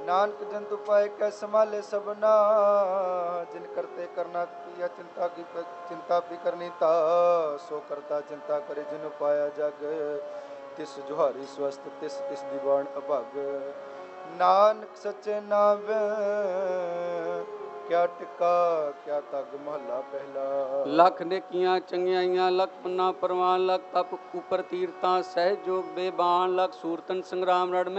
नानक जंतु पाए कै संभाले सबना, जिन करते करना किया चिंता भी करनी ता, सो करता चिंता करे जिन पाया जग, तिस जुहारी स्वस्थ तिस तिस दीवान अभग। नानक सच्चे नाम क्या टिका क्या तग महला पहला। ਲੱਖ ਨੇਕੀਆਂ ਚੰਗਿਆਈਆਂ ਲੱਖ ਪੁੰਨਾ ਪਰਵਾਨ ਲੱਖ ਤਪ ਉਪਰ ਤੀਰਥਾਂ ਸਹਿਜ ਜੋਗ ਬੇਬਾਨ ਲੱਖ ਸੂਰਤਨ ਸੰਗਰਾਮ ਰੜ